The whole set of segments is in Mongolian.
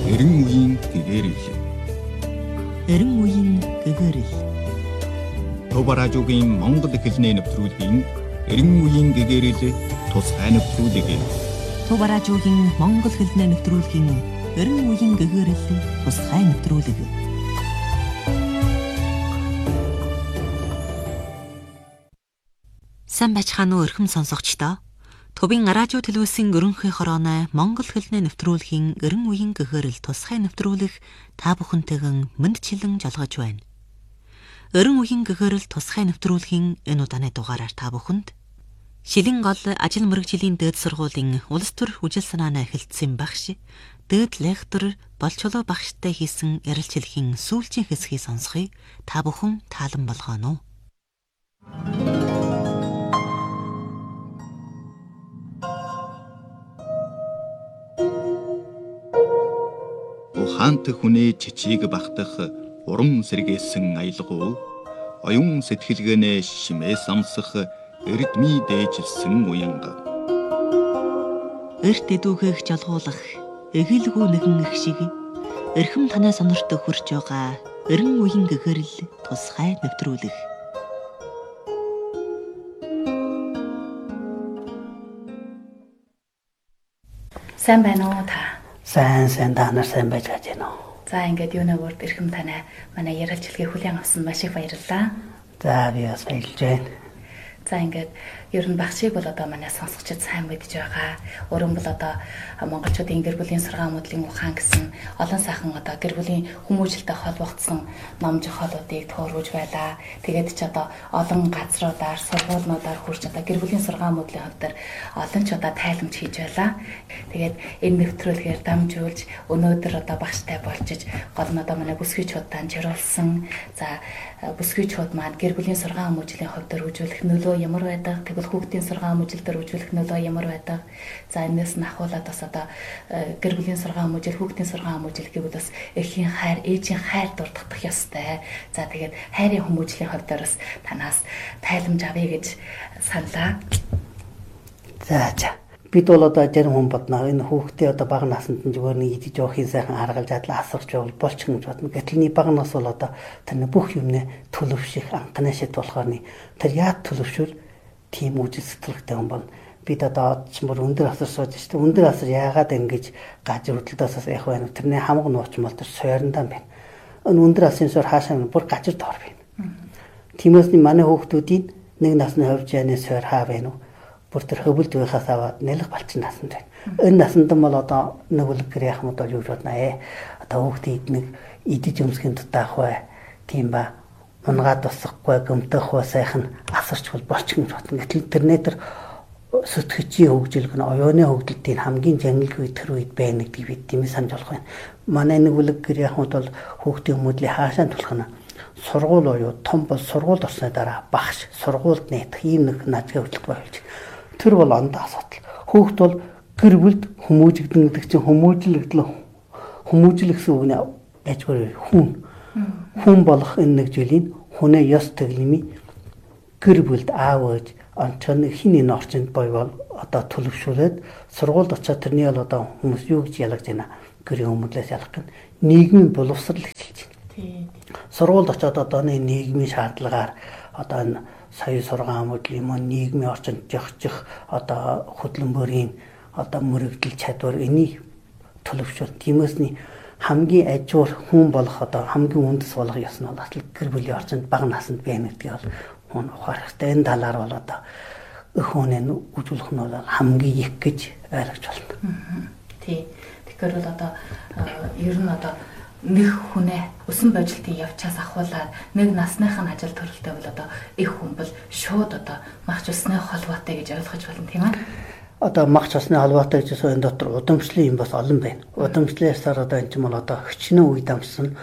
Эрен үеийн гэгэрэл. Эрен үеийн гэгэрэл. Товаражуугийн Монгол хэлний нэвтрүүлгийн Эрен үеийн гэгэрэл тусгай нэвтрүүлэг. Товаражуугийн Монгол хэлний нэвтрүүлгийн Эрен үеийн гэгэрэл тусгай нэвтрүүлэг. Сайн байцгаана уу эрхэм сонсогчдоо. Төвийн радио телевизийн ерөнхий хорооны Монгол хэлний нэвтрүүлгийн Эрен үеийн гэгэрэл тусгай нэвтрүүлэг та бүхэнтэйгэн мэндчилэн жолгож байна. Эрен үеийн гэгэрэл тусгай нэвтрүүлгийн энэ удааны дугаараар та бүхэнд Шилэн гол ажил мэргэжлийн дээд сургуулийн улс төр үжил санааны эхэлсэн багш дээд лектор Болчолоо багштай хийсэн ярилцлагын сүүлчийн хэсгийг сонсхийг та бүхэн таалан болгоно. Ухаант хүнээ чичиг багтах уран сэргээсэн аялгау оюун сэтгэлгээнээ шимээс амсах эрдмий дээжилсэн уянга. Эрт эдүүхийг жолгуулах эгэлгүй нэгэн их шиг эрхэм танай сонорт хурж байгаа Эрен үеийн гэгэрэл тусгай нэвтрүүлэг. Сайн байна уу та? Сайн та нар сайн байж байна уу? За ингээд юунаа бүрд эрхэм танай манай ярилцлагыг хүлээн авсан маш их баярлалаа. За би бас баярлж байна. За ингээд ер нь багшийг бол одоо манай сонсогчид сайн мэдж байгаа. Өөрөөр бол одоо монголчуудын гэр бүлийн сургаан моделийн ухаан гэсэн олон сайхан одоо гэр бүлийн хүмүүжлэлтэй холбогдсон ном жохолуудыг төөргөж байлаа. Тэгээд ч одоо олон газруудаар сургуулиудаар хурж одоо гэр бүлийн сургаан моделийн хувьд олон ч одоо тайламж хийж байлаа. Тэгээд энэ нэвтрүүлгээр дамжуулж өнөөдөр одоо багштай болжиж гол нь одоо манай бүсгүйчүүдтэй жируулсан. За бүсгүйчүүд маань гэр бүлийн сургаан хүмүүжлийн хувьд хөгжүүлэх нөлөө ямар байдаг? Тэгвэл хүүхдийн сургаан хүмүүжлэлээр хөгжүүлэх нөлөө ямар байдаг? За энэс нь ахуулаад бас одоо гэр бүлийн сургаан хүмүүжил, хүүхдийн сургаан хүмүүжил гэвэл бас эхийн хайр, ээжийн хайр дурдах ёстой. За тэгээд хайрын хүмүүжлийн хувьд бас танаас тайламж авъя гэж саналаа. За. Бид бол одоо зарим хүн бодно энэ хүүхдээ одоо бага наснд нь зүгээр нэг идэж явахын сайхан аргалж адлаа асарч явал болчих юм бодно. Гэтэл бага нас бол одоо тэр бүх юмнээ төлөвших анхны шид болохоор тэр яад төлөвшвөл тийм үжил сэтгэлтэй хүн бол бид одоо ч бүр өндөр асар сууж штэ өндөр асар яагаад ингэж гажир хөдөлтөөс явах вэ? Тэрний хамаг нууч мал тэр сойрондоо байна. Өндөр асын суур хаашаа бүр гажир доор байна. Тиймээс манай хүүхдүүдийн нэг насны хувьд яаны сойр хаа байна уу? Бүр тэр хөвөлд байхаас аваад нэлэх балчин насанд байна. Энэ насанд бол одоо нэг үлэг гэр яах юм бол юу бодно одоо хүүхдүүд нэг идэж өмсгөн дутаах бай. Тийм ба. Унгаад босхгүй гөмтөх бай сайхан асарч болчих юм бодно. Гэтэл тэрнээ тэр сүтгэжийн хөгжил гэн оюуны хөгжилтийн хамгийн жангил үе тэр үед байна гэдгийг бид тиймээ санаж болох байна. Манай нэг үлэг гэр яах юм бол хүүхдийн хүмүүдлийн хаашаа tulах нь сургууль уу том бол сургуульд орсны дараа багш сургуульд нээх ийм нэг нажгийн хөдөлгөөн болж тэр бол ондоо асуудал. Хүүхд бол гэр бүлд хүмүүжигдэн гэдэг чинь хүмүүжил гэсэн үг нэ яжгүй хүн болох энэ нэг жилийн хүнээ ёс төглөмий гэр бүлд аав ээж онцон хин энэ орчинд бойвол одоо төлөвшүүлээд сургуульд очиод тэрний бол одоо хүмүүс юу гэж ялгаж байна гэрийн хүмүүлээс ялгах гэн нийгмийн боловсрал гэж хэлж байна. Сургуульд очиод одоо нийгмийн шаардлагаар одоо энэ сая сургаан моделийн нийгмийн орчинд жохчих одоо хөдөлмөрийн одоо мөрөгдөл чадвар энийг төлөвшүүл. Тиймээс хамгийн ажуур хүн болох одоо хамгийн үндэс болох ёс нь бол гэр бүлийн орчинд бага наснд байна гэдгийг бол хүн ухаарах хэрэгтэй. Энэ талаар бол одоо өх хүнээ үзүүлэх нь бол хамгийн их гэж ойлгож байна. Тий. Тэгэхээр бол одоо ер нь одоо нэг хүнээ өсөн божилтын явчаас ахуулаад нэг насныхын ажил төрөлтэй бол одоо их хүн бол шууд одоо махч усны холбоотой гэж ойлгож байна тийм ээ. Одоо махч усны холбоотой гэж энэ дотор удамшлын юм бас олон байна. Удамшлаасаар одоо энэ ч юм бол одоо хөчнөө үе дамжсан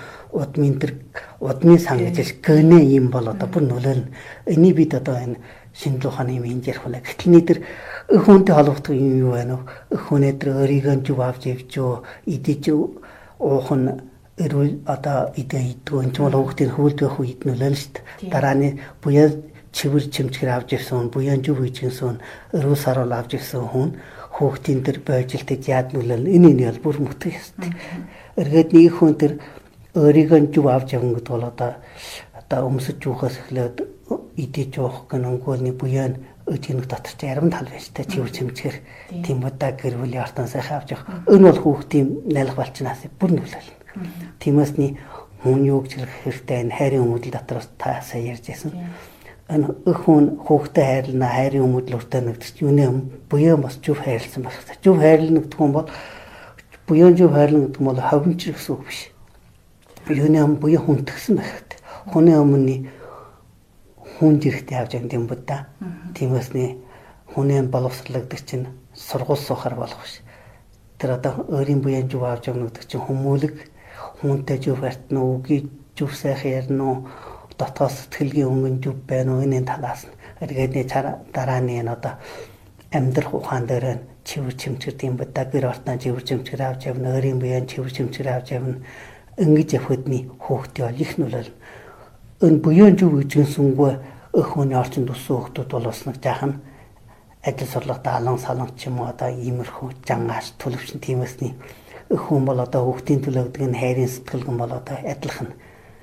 удмын сан гэж гэнэ юм бол одоо бүр нөлөөлнө. Энийг бид одоо энэ шинжлэх ухааны юм ярих байна. Гэтэл тэр өх хүнтэй холбогдох юм юу байна вэ? Өх хүнээ тэр өөрийгөө зүв авч явж идэж уух нь эрүүл одоо идэгдгүй энэ бол хүүхдийн хөвөлд байх үед нөлөөлнө шүү дээ. Дарааны буяа чивэр чимчгэр авч ирсэн хүн, буяан зүв хийжсэн хүн, эрүүл саруул авч ирсэн хүн хүүхдийн тэр бойжилтыг яад нөлөөлнө. Энэ бол бүр мөтгөх ёстой. Эргээд нэг хүн тэр өөрийгөө зүв авч явна гэдэг бол одоо өмсөж юухаас эхлээд идэж уух гэнэнгүүл нэг буяа өдгөнөх дотор чи ярам тал байж та чив чимчгэр тийм удаа гэр бүлийн артан сайхан авч явах. Энэ бол хүүхдийн найлх балчнаас бүр нөлөөлнө. Тиймээс ни хүн юу гэж хэрэгтэй энэ хайрын өмөдөл дотор та сая ярьжсэн. Энэ хүн хүүхдэд хайрлана, хайрын өмөдөл өртөө нэгдэж юунэ буяа бас зүв хайрлсан байх хэрэгтэй. Зүв хайрлна гэдэг хүн бол буяа зүв хайрлна гэдэг нь бол ховмч гэсэн үг биш. Юунэ буяа хүндгсэн байх хэрэгтэй. Хүний өмнө хүн зэрэгтэй авч явсан юм будаа. Тиймээс ни хүний боловсрологдөг чинь сургууль суухаар болох ш. Тэр одоо өөрийн буян зүв авч явна гэдэг чинь хүмүүлэг хүнтэй зүв бартна уу, үгүй зүв сайхан ярина уу, дотоос сэтгэлгийн өнгөн зүв байна уу, энэ талаас нь эргээдний дараа нь одоо амьдрах ухаан дээр чивэр чимчгэр тийм будаа гэр ортноо чивэр чимчгэр авч явна, өөрийн буян чивэр чимчгэр авч явна. Ингэж явхадны хүүхдээ бол их нөлөөлнө. Энэ буян зүв үжигсэнгүй өхөний орчинд өссөн хүүхдүүд бол бас нэг жаахан ажил сурлагатаа алан салан ч юм уу одоо иймэрхүү жангааш төлөвшин тиймээсний өхөн бол одоо хүүхдийн төлөвлөдөг нь хайрын сэтгэлгэн бол одоо адилхан.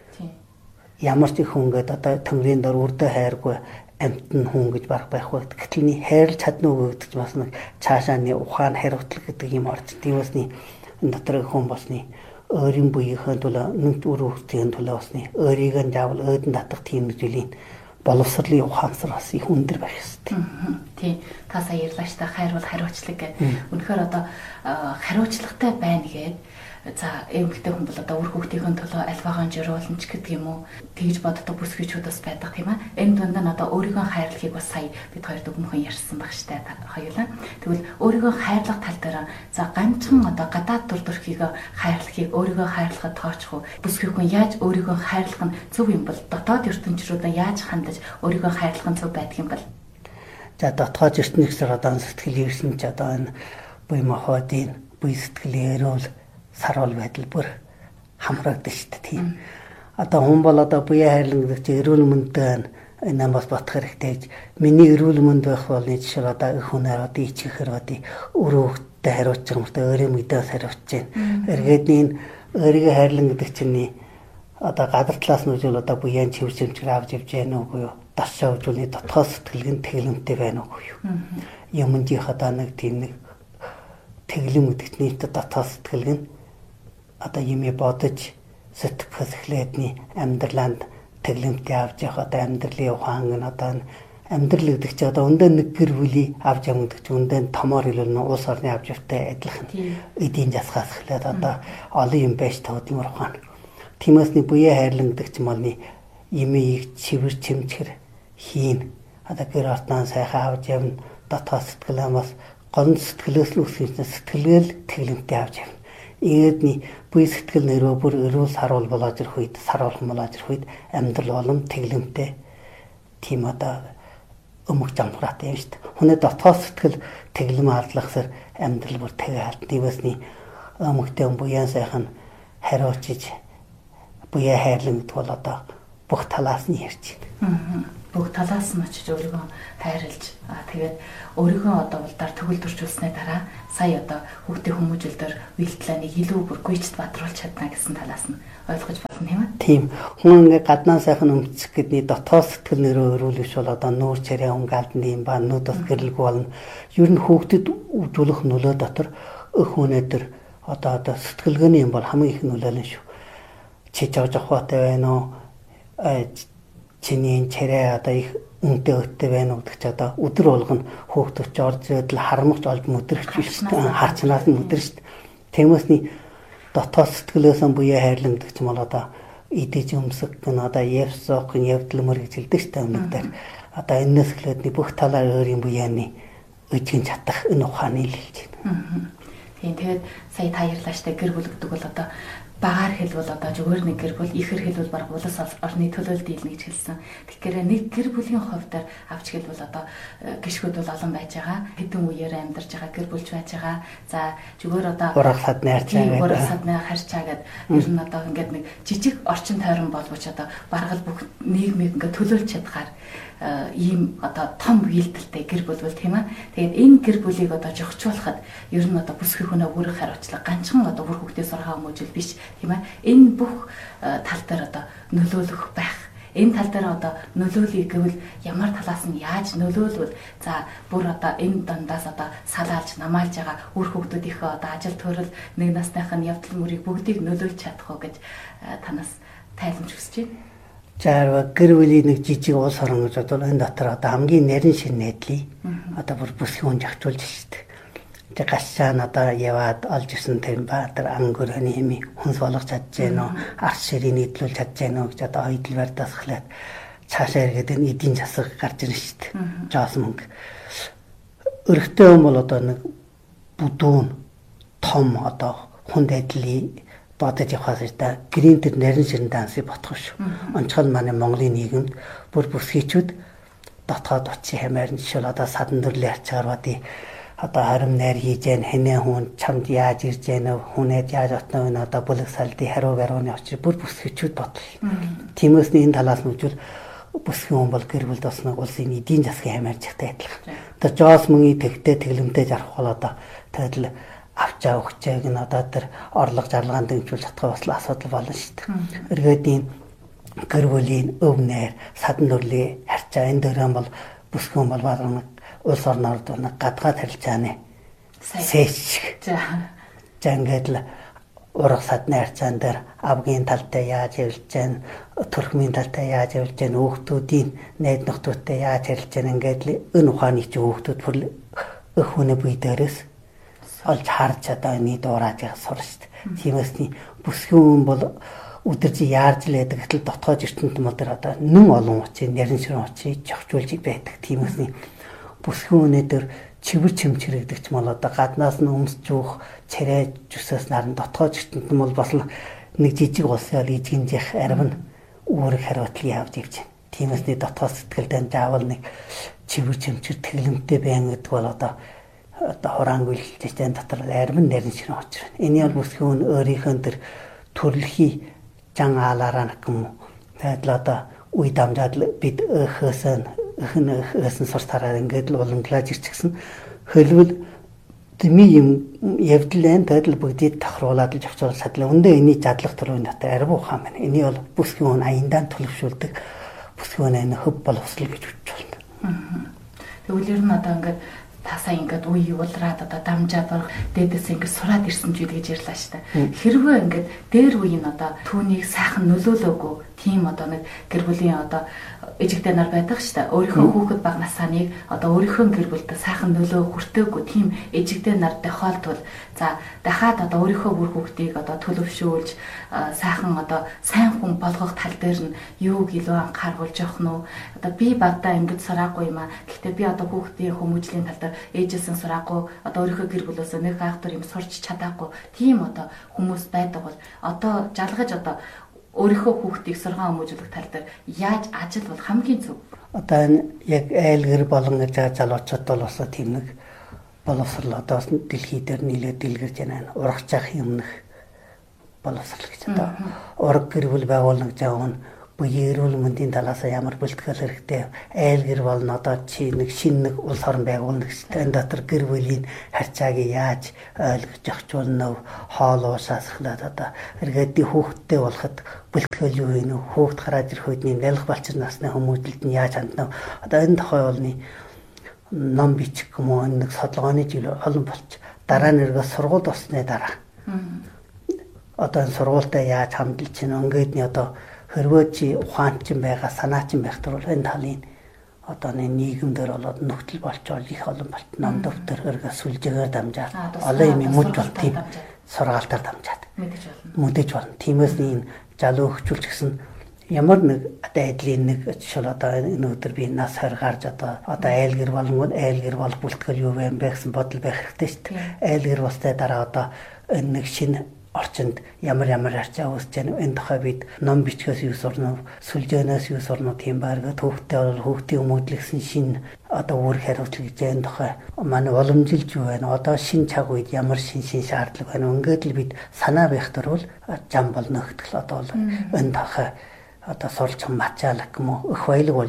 Ямар ч их хүн гээд одоо төмрийн дор үрдэ хайргүй амт нь хүн гэж барах байхгүй. Гэтэл ни хайрлж чадна уу гэдэг бас нэг цаашааны ухаан хариуцлага гэдэг юм орж. Тиймээсний энэ дотор хүн болсны өөрийн буйнхаа төлөө нэг өрөвчийн төлөө басны өөрийг нь заавал өөдөн татах тийм зүйлийн боловсролын ухаансар бас их өндөр байх ёстой. Тийм. Та сая ярьлаа ш та хайр бол хариуцлага гэдэг. Үнэхээр одоо хариуцлагатай байна гэдэг. За эмэгтэй хүн бол одоо үр хүүхдийн төлөө альваагаан жируулна ч гэдэг юм уу. Тэгж боддог бүсгүйчүүд бас байдаг тийм ээ. Энэ дунд нь одоо өөрийгөө хайрлахыг бас сая бид хоёр дүгнхэн ярьсан баг штэ хоёулаа. Тэгвэл өөрийгөө хайрлах тал дээр за ганцхан одоо гадаад дүр төрхийг хайрлахыг өөрийгөө хайрлахад тооцох уу? Бүсгүй хүн яаж өөрийгөө хайрлах нь зөв юм бол дотоод ертөнцрүүдэд яаж хандаж өөрийгөө хайрлах нь зөв байдаг юм бол? За дотоод ертөнцийн одоо сэтгэл ирсэн ч одоо энэ буй махбодын буй сэтгэлийн эрүүл сарвал байдал бүр хамрагдаж шүү дээ тийм. Одоо хүн бол одоо буяа хайрлан гэдэг чинь эрүүл мэндтэй энэ бас бодох хэрэгтэй. Миний эрүүл мэнд байх болны жишээ одоо их хүнээр одоо ичгэхээр одоо өрөөгтэй хариуцж байгаа юм. Өөрийн мэдээс хариуцж байна. Эргээдний энэ өөрийгөө хайрлан гэдэг чинь одоо гадар талаас нь үгүй одоо буяан чивэр чимчгэр авч явж байна уугүй юу? Дашаа үжүүлний дотоод сэтгэлгэн тэглэмтэй байна уугүй юу? Юмдийнх одоо нэг тийм нэг тэглэм гэдэг чинь дотоод сэтгэлгэн одоо юм бодож сэтгэхээс эхлээдний амьдраланд тэглэмтэй авч явах одоо амьдралын ухаан нь одоо амьдрал гэдэг чинь одоо өндөө нэг гэр бүлийн авч явах гэдэг чинь өндөө томоор хэлбэл улс орны авч явахтай адилхан. Эдийн засгаас эхлээд одоо олон юм байж таад юм ухаан. Тиймээсний буяа хайрлан гэдэг чинь малны юмыг чивэр чимчгэр хийн. Одоо гэр ортноо сайхан авч явна. Дотоод сэтгэлээ бас гол сэтгэлээс л үсгэж сэтгэлгээл тэглэмтэй авч явна. Ийдний буй сэтгэл нэрөө бүр эрүүл сарвал болоод ирэх үед сарвалхан болоод ирэх үед амьдрал болон тэглэмтэй тийм одоо өмг жамхраатай юм шүү дээ. Хүний дотоод сэтгэл тэглэм алдлахсаар амьдрал бүр тэгээ алт. Тиймээсний өмгтэй буян сайхан хариуцж буяа хайрлан гэдэг бол одоо бүх талаас нь ярьж байна. Бүх талаас нь очиж өөрийгөө хайрлж тэгээд өөрийгөө одоо улдаар төгөлдөрчүүлснээ дараа сая одоо хүүхдийн хүмүүжүүлэлтээр үйлдэлэнийг илүү бүр гүйцэд бадруулж чадна гэсэн талаас нь ойлгож болно тийм ээ. Тийм. Хүн ингээ гаднаа сайхан өмцөх гэдний дотоод сэтгэл нэрөө өрүүлвч бол одоо нүүр чараа унгаалдан юм ба нүд бас гэрэлгүй болно. Ер нь хүүхдэд үзүүлэх нөлөө дотор өх өнөдөр одоо сэтгэлгээний юм бол хамгийн их нөлөөлнө шүү. Чи жож ахватай байна уу? Чиний чараа одоо их үнэтэй өттэй байна уу гэдэг чи одоо өдөр болгоно хүүхдүүд орж ирээд л харамгч олж мүдрэх шүү дээ. Харчнаас нь мүдэрч шүү дээ. Тиймээсний дотоод сэтгэлээс буяа хайрлан гэдэг чинь бол одоо идэж өмсөх гэн одоо явсах гэн явдлмөр гэж хэлдэг шүү дээ өмнөдөр. Одоо энэс эхлээд бүх талаар өөрийн буяаны өжгөн чадах энэ ухааны л хэлж байна. Тийм тэгээд сая та ярьлаа шүү дээ гэр бүл гэдэг бол одоо багаар хэлбэл одоо зүгээр нэг гэр бүл ихэр хэлбэл баг улс орны төлөөлөлд дийлнэ гэж хэлсэн. Тэгэхээр нэг гэр бүлийн хувьд авч хэлбэл одоо гişгүүд бол олон байж байгаа. Хэдэн үеэр амьдарч байгаа гэр бүлч байж байгаа. За зүгээр одоо ураг садны харьцаа ураг садны харьцаа гэдэг ер нь одоо ингээд нэг жижиг орчин тойрон боловч одоо баргал бүх нийгмийг ингээд төлөөлж чадхаар ийм одоо том үйлдэлтэй гэр бүл тийм ээ. Тэгээд энэ гэр бүлийг одоо зохицуулахад ер нь одоо бүсгүй хүнээ өөрөөр хариуцлага ганцхан одоо бүр хүүхдээ сургаа хүмүүжил биш тийм ээ. Энэ бүх тал дээр одоо нөлөөлөх байх. Энэ тал дээр одоо нөлөөлөе гэвэл ямар талаас нь яаж нөлөөлвөл за бүр одоо энэ дандаас одоо салаалж намаалж байгаа үр хүүхдүүдийнхээ одоо ажил төрөл нэг насных нь явдал мөрийг бүгдийг нөлөөлж чадах уу гэж танаас тайлбарж өгсөж байна. За гэр бүлийн нэг жижиг улс орон гэж бодвол энэ дотор одоо хамгийн нарийн шин найдлыг одоо бүр бүсгүй хүн жагчуулж шít. Тэг гашаан одоо яваад олж ирсэн тийм баатар ангөрөний хэмээ хүнс болгож чадж гэнэ үү, арс ширийг нийтлүүлж чадж гэнэ үү гэж одоо ойдл барьдаас эхлээд цаашаа эргээд энэ эдийн засаг гарч ирнэ шít. Жоос мөнгө. Өргөтэй юм бол одоо нэг бүдүүн том одоо хүн дэдлийг бодож явахаас та грин тэр нарийн ширэн дансыг ботох шүү. Онцгой манай Монголын нийгэмд бүр бүсгийчүүд дотоод очи хэмээр нь жишээл одоо садан дөрлөө ачаар бодий одоо харим найр хийж гэн хэнэ хүн чамд яаж ирж гэнэ хүнэд яаж отно вэ одоо бүлэг салдын хариу гарууны очир бүр бүсгийчүүд бодол. Тиймээс энэ талаас нь үжил бүсгүй хүн бол гэр бүлд бас нэг улсын эдийн засгийн хэмээр захтай адилхан. Одоо жоос мөнгөний тэгтээ тэглэмтэй жарах бол одоо тэгэл авчаа өгчээг нь одоо тэр орлого зарлагаанд дэмжүүлж чадах бас асуудал болно шүү дээ. Эргээд энэ гэр бүлийн өв найр садан дөрлөө харьцаа энэ дөрөв бол бүсгүй хүн бол баг улс орноор нэг гадгаад харилцааны сэж. За ингээд л урах садны харьцаан дээр авгийн талтай яаж явж гэн төрхмийн талтай яаж явж гэн хүүхдүүдийн найд нөхдүүдтэй яаж харилцаж гэн ингээд л энэ ухааны чи хүүхдүүд бүр өх хүний бие дээрээс олж харж одоо энэ дуурайж сурна шүү дээ. Тиймээс бүсгүй хүн бол өдөржи яарж л байдаг гэтэл дотоод ертөнцийн мод дээр одоо нэн олон учраас нарийн ширэн учраас жогчулж байдаг. Тиймээс бүсгүй хүнээ дээр чивэр чимчрэгдэг ч мал одоо гаднаас нь өмсч уух царай зүсээс наран дотоод ертөнцийн бол бас нэг жижиг улсын ижгэнжих арив нь үүрэг хариуцлыг явж ивж байна. Тиймээс дотоод сэтгэлдээ заавал нэг чивэр чимчэр тэглэмтэй байна гэдэг бол одоо хураангүй жижигэн дотор арим нарийн ширэн очроо. Энэ бол бүсгүй хүн өөрийнхөө тэр төрөлхий жан аалаараа гэмүү. Тэгээд л одоо үе дамжаад бид өөсөн сурч тараад ингээд л уламжлаж ирчихсэн. Хөлвөл дэмий юм явдлаа тэгээд л бүгдийг тохируулаад л зохицуулж чадлаа. Өндөө эний задлах төрлийн дотор арив ухаан байна. Эний бол бүсгүй хүн аяндаа төлөвшүүлдэг. Бүсгүй хүн энэ хөв боловсрол гэж үзэж байна. Тэгвэл ер нь одоо ингээд тасаа ингээд үе уулраад одоо дамжаад барах дээдээс ингээд сураад ирсэн ч гэж ярьлаа шүү дээ. Хэрвээ ингээд дээр үе нь одоо түүнийг сайхан нөлөөлөөгүй тийм одоо нэг гэр бүлийн одоо ижигтэй нар байдаг шүү дээ. Өөрийнхөө хүүхэд баг насааныг одоо өөрийнхөө гэр бүлд сайхан нөлөө хүртээгүй тийм ижигтэй нартай хоолтвол за дахиад одоо өөрийнхөө бүр хүүхдийг одоо төлөвшүүлж сайхан одоо сайн хүн болгох тал дээр нь юуг илүү анхааруулж явах нь одоо би багтаа ингэж сураагүй юм аа. Гэхдээ би одоо хүүхдийн хүмүүжлийн тал дээр ээжээсээ сураагүй одоо өөрийнхөө гэр бүлээс нэг гайхтар юм сурч чадаагүй тийм одоо хүмүүс байдаг бол одоо жалгаж одоо өөрийнхөө хүүхдийг сургаан хүмүүжүүлэх тал дээр яаж ажиллавал хамгийн зөв? Одоо энэ яг айл гэр болон гэж залуучууд бол бас тийм нэг боловсрол одоо дэлхий дээр нийлээд дэлгэрж байна. Урагчаах юм нэх боловсрол гэж одоо ураг гэр бүл байгуулна гэж байгаа нь буюу эрүүл мэндийн талаас ямар бэлтгэл хэрэгтэй. Айл гэр болно одоо чи нэг шин нэг улс орн байгуулна гэж энэ дотор гэр бүлийн харьцааг яаж ойлгож зохицуулна вэ? Хоол уусаас эхлээд одоо эргээд хүүхдтэй болоход бэлтгэл юу вэ? Хүүхд гараад ирэх үед нэлэх балчир насны хүмүүжлэлд нь яаж хандна вэ? Одоо энэ тохиолны ном бичих юм уу нэг судалгааны жил олон болч дараа нэргээ сургууль болсны дараа одоо энэ сургуультай яаж хамдалж чинь ингээд одоо хэрвээ чи ухаанчин байгаа санаачин байх тул энэ талын одоо нийгэмдэр болоод нөхцөл болчоод их олон болт ном дэвтэр хэрэг сүлжээгээр дамжаад олон юм мөж бол тийм сургаалтаар дамжаад мэдэж болно. Тиймээс энэ залуу хөгжүүлж гисэн ямар нэг одоо айдлын нэг жишээл одоо энэ өдөр би нас 20 гарч одоо айл гэр болгонгод айл гэр болох бүлтгэл юу вэ гэсэн бодол байх хэрэгтэй шүү дээ. Айл гэр болстой дараа одоо энэ нэг шинэ орчинд ямар харьцаа үүсэж байна. Энэ тухай бид ном бичгээс юу сурна, сүлжээнээс юу сурна тийм байгаад хүүхдээ бол хүүхдийн өмгөдлөгсөн шинэ одоо үүрэг хариуцлага гэж энэ тухай манай уламжилж юу байна. Одоо шинэ цаг үед ямар шинэ шаардлага байна. Ингээд л бид санаа байх төрөл зам болно гэтэл одоо бол энэ тухай одоо сурч мачаалах юм уу их баялаг бол их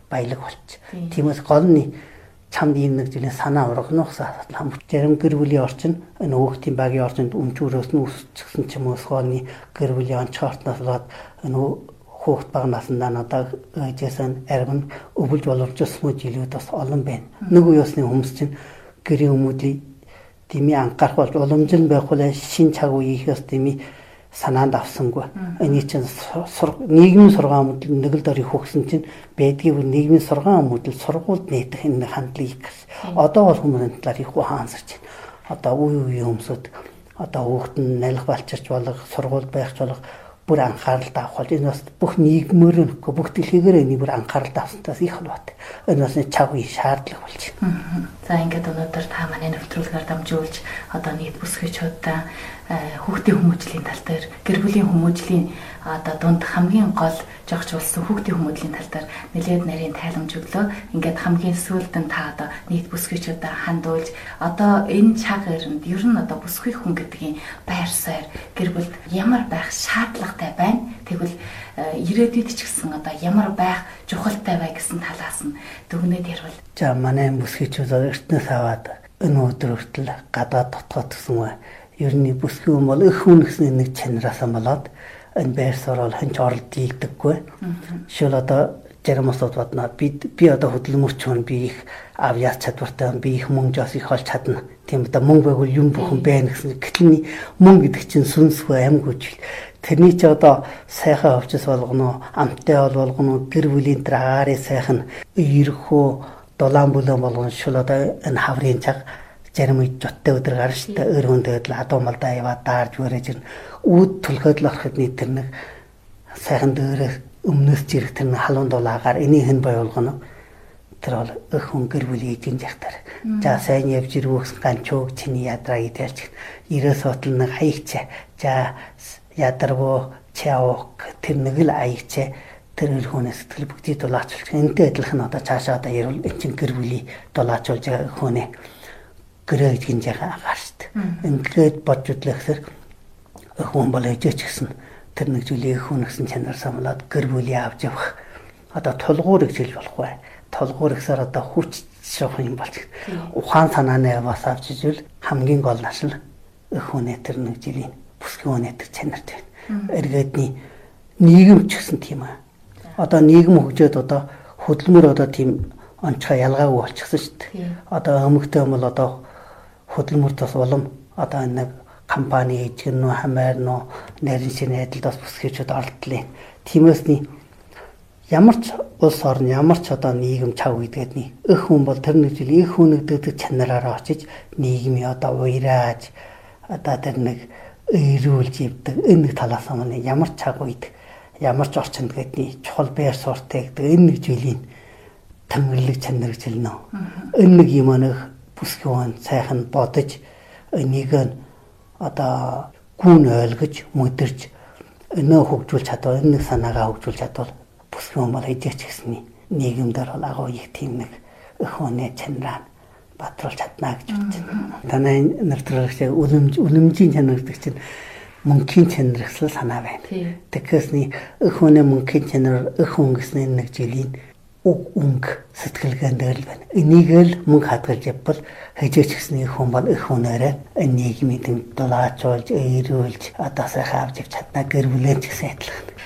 баялаг болчих. Тиймээс гол нь чамд ийм нэг зүйлийн санаа ургахнаас зарим гэр бүлийн орчин энэ хүүхдийн багийн орчинд өмчүүрөөс нь үсчихсэн ч юм уу суулны гэр бүлийн онцгойтноос болоод энэ хүүхд бага насндаа надад ээжээс арим өвлж боловчсон жилүүд бас олон байна. Нэг үеосны хүмүүс чинь гэрийн хүмүүдлийн дими анхаарах болж уламжлал байх бол шин цаг үеийнхээс дими санаанд авсангүй. Эний чинь нийгмийн сургаан мөдөл нэг л дөрий хөгсөн чинь байдгийг нийгмийн сургаан мөдөл сургуульд нээдэх энэ хандлыг одоо бол хүмүүс энэ талаар их хаансарч байна. Одоо үе хүмүүсд одоо хүүхэд нь нэлэх балчирч болох сургуульд байх болох бүр анхаарал таах бол энэ бас бүх нийгмээр нөхгүй бүх дэлхийгээр энэ бүр анхаарал тавсантаас их холбоотой. Энэ бас цаг үеийн шаардлага болж байна. За ингээд өнөөдөр та манай нэвтрүүлгээр дамжуулж одоо нийт бүсгүйчүүдээ хүүхдийн хүмүүжлийн тал дээр гэр бүлийн хүмүүжлийн одоо дунд хамгийн гол жогч болсон хүүхдийн хүмүүжлийн тал дээр нэлээд нарийн тайламж өглөө. Ингээд хамгийн сүүлд нь та одоо нийт бүсгүйчүүдэд хандуулж одоо энэ цаг үеинд ер нь одоо бүсгүй хүн гэдгийн байр суурь гэр бүлд ямар байх шаардлагатай байна. Тэгвэл ирээдүйд ч гэсэн одоо ямар байх чухалтай бай гэсэн талаас нь дүгнээд ярил. За манай бүсгүйчүүд эртнээс аваад энэ өдөр хүртэл гадаад дотоод гэсэн үү. Ер нь бүсгүй юм бол их хүн гэсэн нэг чанараас болоод энэ байр суурь бол хэнч оролт ийдэггүй. Шил одоо зарим усуд бодно би одоо хөдөлмөрч хүн би их авьяас чадвартай би их мөнгө жос их олж чадна. Тийм одоо мөнгө байгуул юм бүхэн байна гэсэн. Гэтэл мөнгө гэдэг чинь сүнсгүй амьгүйж. Тэрний ч одоо сайхан хөвчс болгоно, амттай болгоно, гэр бүлийн драари сайхан ирхөө дулаан бүлэн болгоно шил одоо энэ хаврын цаг зарим үед жоттой өдөр гарна шүү дээ. Өр хүндэд л адуу малдаа яваад даарж өрөөж ирнэ. Үүд түлхээд л ороход нэг тэр нэг сайхан дээрээ өмнөөс чирэх тэр нэг халуун дулаагаар энийг хэн боёолгоно. Тэр бол өх хүн гэр бүлийн эзэн жахтар. За сайн явж ирвүүс ганчууг чиний ядраа идэлж. Ирээс хотл нэг хаягчаа. За ядарвоо чаавок тэр нэг л аягчаа. Тэр өр хүнээс сэтгэл бүгдийг дулаачулж. Энтэй адилхан одоо цаашаа одоо ярил эн чин гэр бүлийн дулаачулж байгаа хүнээ гэрээ гэж яхаа гашд. Ингээд бодж үтлэхсэр хүн бол ээжч гэсэн тэр нэг зүйлийг хүн гэсэн чанар самлаад гэр бүлийн авч явах. Одоо тулгуур гэж хэлж болохгүй. Тулгуур гэсээр одоо хүч шох юм болж. Ухаан санааны бас авч ижил хамгийн гол нашил хүнээ тэр нэг жилийн бүсгүй хүнээ тэр чанарт байна. Эргээдний нийгэм ч гэсэн тийм аа. Одоо нийгэм хөгжөөд одоо хөдөлмөр одоо тийм онцгой ялгаагүй болчихсон шүү дээ. Одоо өмгтэй юм бол одоо хөдөлмөрт бас улам одоо нэг компани эжгэн нөө хамаар нөө нарийн шинэ адилд бас бүсгүйчүүд оролдлоо. Тиймээс ни ямар ч улс орн ямар ч одоо нийгэм чав үйдгээд ни эх хүн бол тэр нэг жил их хүнэгддэг чанараараа очиж нийгмийн одоо уйрааж одоо тэр нэг эрүүлж явдаг энэ нэг талаас нь ямар чаг үед ямар ч орчинд гэдний чухал байр суурьтай гэдэг энэ нэг жилийн тэмдэглэг чанар гэж хэлнэ. Энэ нэг юм нэг бүсгүй сайхан бодож энийг одоо гүн ойлгож мэдэрч нөө хөгжүүлж чадвал энэ нэг санаагаа хөгжүүлж чадвал бүсгүй юм бол ээжч гэсний нийгэмдэр бол агуу их тийм нэг өхөнэ чанараа батруулж чадна гэж бодож байна. Танай нэвтрүүлэгч үнэмжийн чанар гэдэг чинь мөнхийн чанар гэсэн санаа байна. Тэгэхээсний өхөнэ мөнхийн чанар өх өнгөсний нэг жилийн уг өнг сэтгэлгээндээ л байна. Энийг л мөнгө хадгалж явбал хажиж гисний хүн бол их хүнээрээ нийгмийн дулаачулж, эрүүлж, одоо сайхан авч явж чадна гэр бүлэн ч гэсэн адилхан.